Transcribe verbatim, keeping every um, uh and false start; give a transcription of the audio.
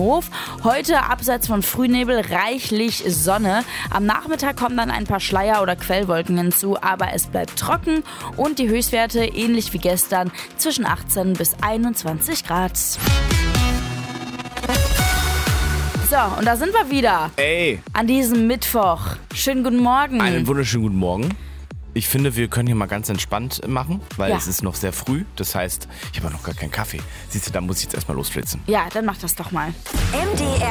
Hof. Heute abseits von Frühnebel reichlich Sonne. Am Nachmittag kommen dann ein paar Schleier- oder Quellwolken hinzu, aber es bleibt trocken und die Höchstwerte ähnlich wie gestern zwischen achtzehn bis einundzwanzig Grad. So, und da sind wir wieder. Ey. An diesem Mittwoch. Schönen guten Morgen. Einen wunderschönen guten Morgen. Ich finde, wir können hier mal ganz entspannt machen, weil Ja. es ist noch sehr früh. Das heißt, ich habe noch gar keinen Kaffee. Siehst du, da muss ich jetzt erstmal losflitzen. Ja, dann mach das doch mal. M D R